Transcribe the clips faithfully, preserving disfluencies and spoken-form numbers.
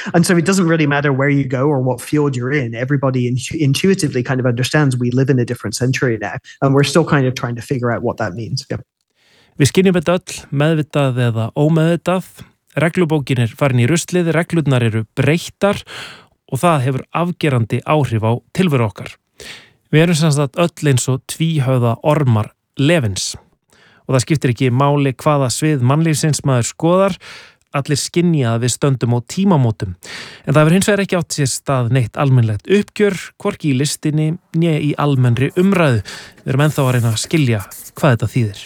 And so it doesn't really matter where you go or what field you're in. Everybody intu- intuitively kind of understands we live in a different century now. And we're still kind of trying to figure out what that means. Yeah. Við skynjum þetta öll, meðvitað eða ómeðvitað. Reglubókin er farin í ruslið, reglurnar eru breyttar og það hefur afgerandi áhrif á tilveru okkar. Við erum sem sagt öll eins og tvíhöfða ormar levins. Og það skiptir ekki máli hvaða svið mannlífsins maður skoðar, allir skynja að við stöndum á tímamótum. En það hefur hins vegar ekki átt sér stað neitt almennlegt uppgjör, hvorki í listinni, né í almennri umræðu. Við erum ennþá að reyna að skilja hvað þetta þýðir.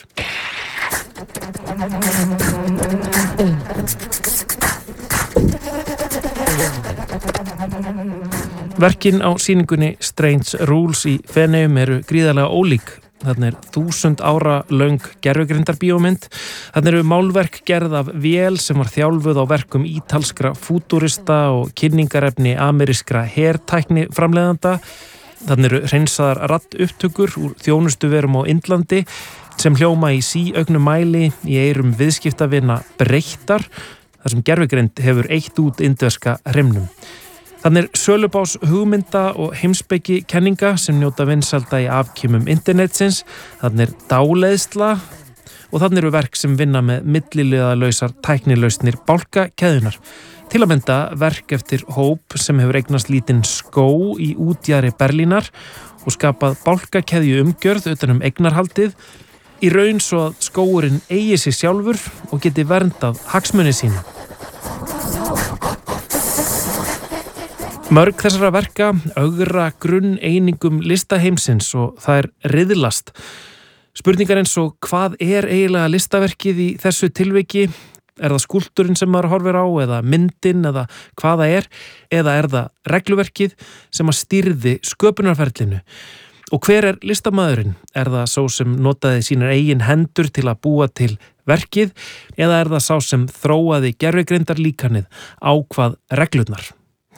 Verkin á sýningunni Strange Rules í Feneyjum eru gríðarlega ólík. Þarna er þúsund ára löng gervigreindarbíómynd. Þarna eru málverk gerð af vél sem var þjálfuð á verkum ítalskra fútúrista og kynningarefni amerískra hertækni framleiðanda. Þarna eru hreinsaðar raddupptökur úr þjónustuverum á Indlandi sem hljóma í síauknu mæli í eyrum viðskiptavina breyttar, þar sem gervigreind hefur eytt út indverska hreimnum. Þannig er sölubás hugmynda og heimspeki kenninga sem njóta vinsælda í afkimum internetsins, þannig er dáleiðsla og þannig eru verk sem vinna með milliliðalausar tæknilausnir bálkakeðjunar. Til að mynda verk eftir hóp sem hefur eignast lítinn skó í útjaðri Berlínar og skapað bálkakeðju umgjörð utan um eignarhaldið, í raun svo að skóurinn eigi sig sjálfur og geti verndað hagsmuni sína. Mörg þessara verka ögra grunn einingum listaheimsins og það er riðlast. Spurningar eins og hvað er eiginlega listaverkið í þessu tilviki? Er það skúlptúrinn sem maður horfir á eða myndin eða hvað það er? Eða er það regluverkið sem að stýrði sköpunarferlinu? Og hver er listamaðurinn? Er það sá sem notaði sínar eigin hendur til að búa til verkið eða er það sá sem þróaði gervigreindarlíkanið ákvað reglurnar?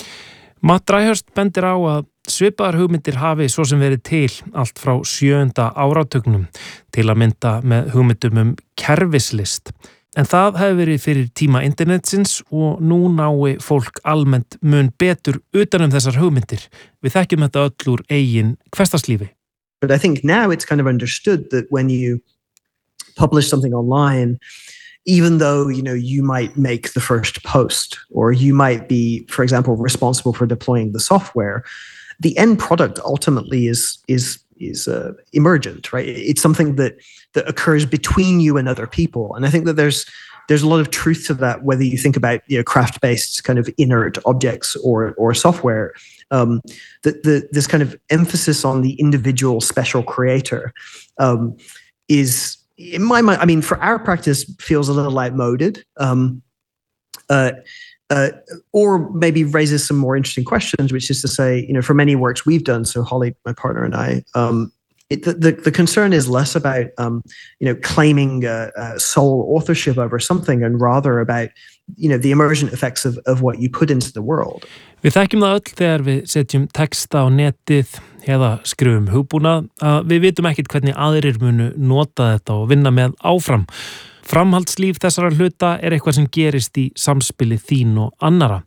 Matt Dryhurst bendir á að svipaðar hugmyndir hafi svo sem verið til allt frá sjöunda áratugnum til að mynda með hugmyndum um kerfislist. En það hefur verið fyrir tíma internetsins og nú nái fólk almennt mun betur utan um þessar hugmyndir. Við þekkjum þetta öll úr eigin hversdagslífi. But I think now it's kind of understood that when you publish something online, even though, you know, you might make the first post or you might be, for example, responsible for deploying the software, the end product ultimately is is is uh, emergent, right? It's something that that occurs between you and other people, and I think that there's there's a lot of truth to that. Whether you think about, you know, craft-based kind of inert objects or or software, um, that the this kind of emphasis on the individual special creator um, is, in my mind, I mean, for our practice, feels a little outmoded. Um, uh, Uh, or maybe raises some more interesting questions, which is to say, you know, for many works we've done, so Holly, my partner, and I, um, it, the, the the concern is less about, um, you know, claiming uh, uh, sole authorship over something, and rather about, you know, the emergent effects of of what you put into the world. Við þekkjum það öll þegar við setjum texta á netið eða skrifum hugbúnað að við vitum ekkert hvernig aðrir munu nota þetta og vinna með áfram. Framhaldslíf þessara hluta er eitthvað sem gerist í samspili þín og annara.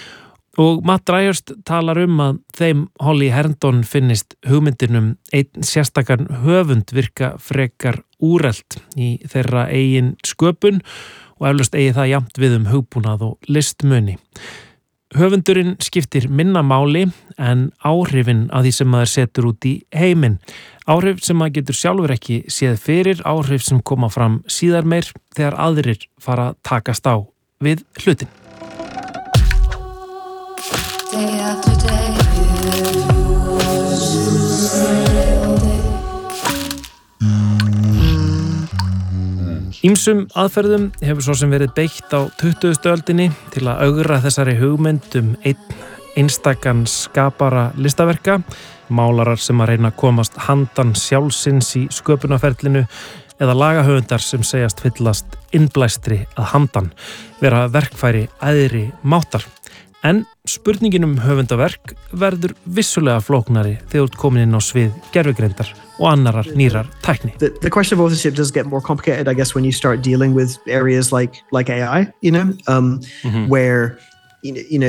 Og Matt Dryhurst talar um að þeim Holly Herndon finnist hugmyndinum einn sérstakarn höfund virka frekar úrelt í þeirra eigin sköpun og eflaust eigi það jafnt við um hugbúnað og listmuni. Höfundurinn skiptir minna máli en áhrifin að því sem maður setur út í heiminn. Áhrif sem maður getur sjálfur ekki séð fyrir, áhrif sem koma fram síðar meir þegar aðrir fara að takast á við hlutin. Day after day. Ýmsum aðferðum hefur svo sem verið beitt á tuttugustu öldinni til að ögra þessari hugmynd um einn einstakan skapara listaverka, málarar sem að reyna að komast handan sjálfsins í sköpunarferlinu eða lagahöfundar sem segjast fyllast innblæstri að handan, vera verkfæri æðri máttar. En spurningin um höfundaverk verður vissulega flóknari þegar þú ert komin inn á svið gervigreindar og annarar nýrar tækni. The, the question of authorship does get more complicated, I guess, when you start dealing with areas like like A I, you know, um, mm-hmm. where you know, you know